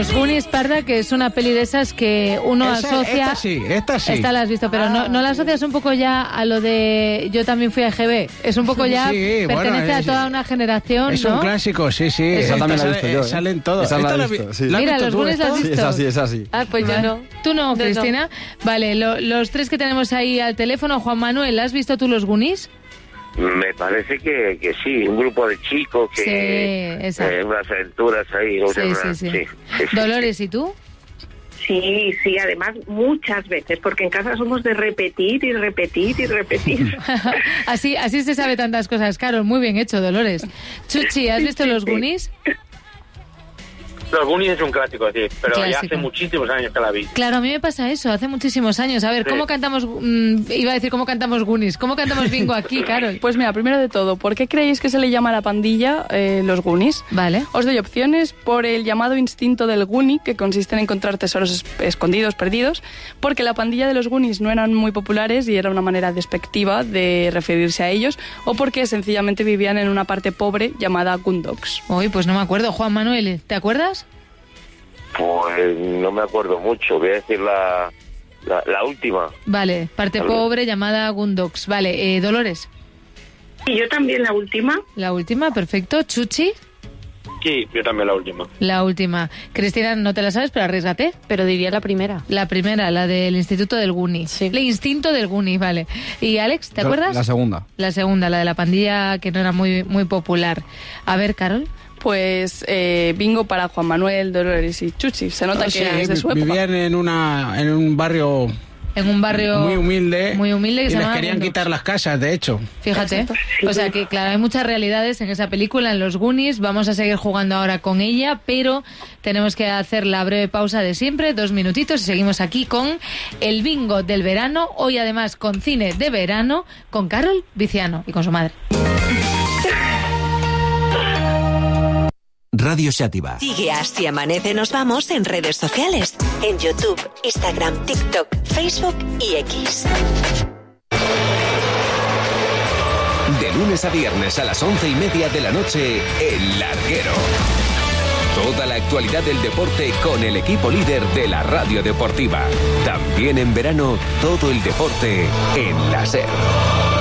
Los Goonies, Parda, que es una peli de esas que uno asocia... Esta sí. Esta la has visto, pero no la asocias un poco ya a lo de Yo también fui a EGB. Es un poco ya, pertenece a toda una generación, es ¿no? un clásico, sí. Esa también la he visto yo, Salen todos. Esa la he visto, sí. Mira, Los Goonies la has visto. Sí, es así. Ah, pues yo no. ¿Tú no, Cristina? Vale, los tres que tenemos ahí al teléfono. Juan Manuel, ¿has visto tú Los Goonies? Me parece que sí, un grupo de chicos que... Sí, exacto. Unas aventuras ahí. Sí. Dolores, ¿y tú? Sí, además muchas veces, porque en casa somos de repetir y repetir y repetir. así se sabe tantas cosas, Carol. Muy bien hecho, Dolores. Chuchi, ¿has visto Los Goonies? Los Goonies es un clásico, sí, pero Clásico. ya hace muchísimos años que la vi. Claro, a mí me pasa eso, hace muchísimos años. A ver, ¿cómo cantamos? Iba a decir cómo cantamos Goonies. ¿Cómo cantamos bingo aquí, Carol? Pues mira, primero de todo, ¿por qué creéis que se le llama a la pandilla los Goonies? Vale. Os doy opciones: por el llamado instinto del Goonie, que consiste en encontrar tesoros escondidos, perdidos, porque la pandilla de los Goonies no eran muy populares y era una manera despectiva de referirse a ellos, o porque sencillamente vivían en una parte pobre llamada Goondocks. Uy, pues no me acuerdo. Juan Manuel, ¿te acuerdas? Pues no me acuerdo mucho, voy a decir la última. Vale, parte pobre llamada Goondocks. Vale, Dolores. Y yo también la última. La última, perfecto. Chuchi. Sí, yo también la última. La última. Cristina, no te la sabes, pero arriesgate. Pero diría la primera. La primera, la del Instituto del Goonie. Sí. El instinto del Goonie, vale. ¿Y Alex, te acuerdas? La segunda. La segunda, la de la pandilla que no era muy popular. A ver, Carol. Pues bingo para Juan Manuel, Dolores y Chuchi. Se nota que es de su época. Vivían en un barrio... En un barrio muy humilde que y se les llamaba querían Goondocks. quitar las casas, de hecho. Fíjate. O sea que, claro, hay muchas realidades en esa película, en Los Goonies. Vamos a seguir jugando ahora con ella, pero tenemos que hacer la breve pausa de siempre, 2 minutitos, y seguimos aquí con el bingo del verano. Hoy, además, con cine de verano, con Carol Viciano y con su madre. Radio Xàtiva. Sigue a Si Amanece Nos Vamos en redes sociales. En YouTube, Instagram, TikTok, Facebook y X. De lunes a viernes a las 11:30 de la noche, El Larguero. Toda la actualidad del deporte con el equipo líder de la radio deportiva. También en verano, todo el deporte en la SER.